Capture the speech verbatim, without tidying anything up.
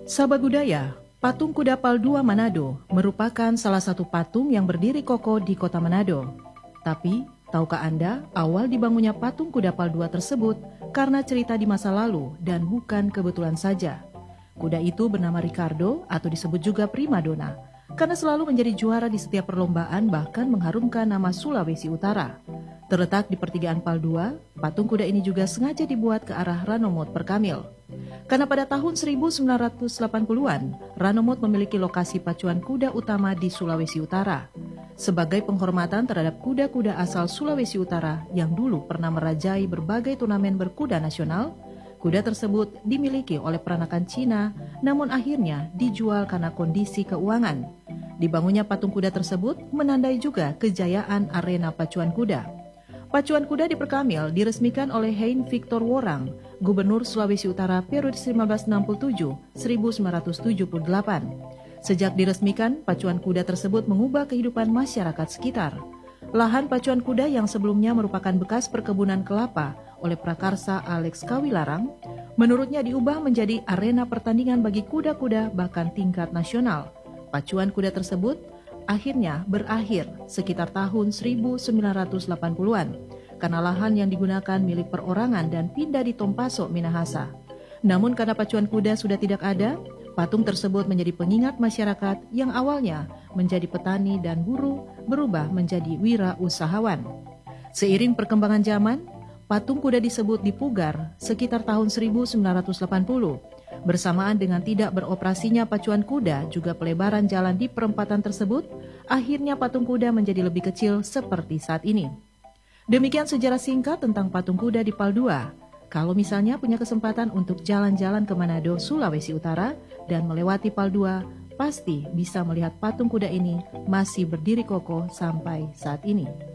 Sahabat budaya, patung kuda Paldua Manado merupakan salah satu patung yang berdiri kokoh di kota Manado. Tapi, tahukah Anda awal dibangunnya patung kuda Paldua tersebut karena cerita di masa lalu dan bukan kebetulan saja. Kuda itu bernama Ricardo atau disebut juga Primadona karena selalu menjadi juara di setiap perlombaan, bahkan mengharumkan nama Sulawesi Utara. Terletak di pertigaan Paldua, patung kuda ini juga sengaja dibuat ke arah Ranomot Perkamil. Karena pada tahun seribu sembilan ratus delapan puluhan, Ranomot memiliki lokasi pacuan kuda utama di Sulawesi Utara. Sebagai penghormatan terhadap kuda-kuda asal Sulawesi Utara yang dulu pernah merajai berbagai turnamen berkuda nasional, kuda tersebut dimiliki oleh peranakan Cina, namun akhirnya dijual karena kondisi keuangan. Dibangunnya patung kuda tersebut menandai juga kejayaan arena pacuan kuda. Pacuan kuda di Perkamil diresmikan oleh Hein Victor Worang, Gubernur Sulawesi Utara periode seribu sembilan ratus enam puluh tujuh sampai seribu sembilan ratus tujuh puluh delapan. Sejak diresmikan, pacuan kuda tersebut mengubah kehidupan masyarakat sekitar. Lahan pacuan kuda yang sebelumnya merupakan bekas perkebunan kelapa oleh prakarsa Alex Kawilarang, menurutnya diubah menjadi arena pertandingan bagi kuda-kuda bahkan tingkat nasional. Pacuan kuda tersebut akhirnya berakhir sekitar tahun seribu sembilan ratus delapan puluhan karena lahan yang digunakan milik perorangan dan pindah di Tompaso, Minahasa. Namun karena pacuan kuda sudah tidak ada, patung tersebut menjadi pengingat masyarakat yang awalnya menjadi petani dan buruh berubah menjadi wirausahawan. Seiring perkembangan zaman, patung kuda disebut dipugar sekitar tahun seribu sembilan ratus delapan puluh. Bersamaan dengan tidak beroperasinya pacuan kuda, juga pelebaran jalan di perempatan tersebut, akhirnya patung kuda menjadi lebih kecil seperti saat ini. Demikian sejarah singkat tentang patung kuda di Paldua. Kalau misalnya punya kesempatan untuk jalan-jalan ke Manado, Sulawesi Utara, dan melewati Paldua, pasti bisa melihat patung kuda ini masih berdiri kokoh sampai saat ini.